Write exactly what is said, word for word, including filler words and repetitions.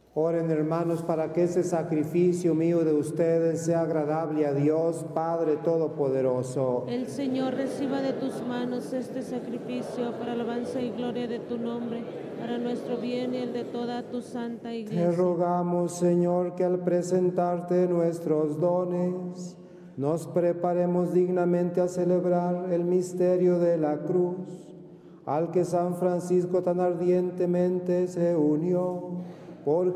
Oren, hermanos, para que ese sacrificio mío de ustedes sea agradable a Dios, Padre Todopoderoso. El Señor reciba de tus manos este sacrificio para alabanza y gloria de tu nombre, para nuestro bien y el de toda tu santa iglesia. Te rogamos, Señor, que al presentarte nuestros dones, nos preparemos dignamente a celebrar el misterio de la cruz, al que San Francisco tan ardientemente se unió. Por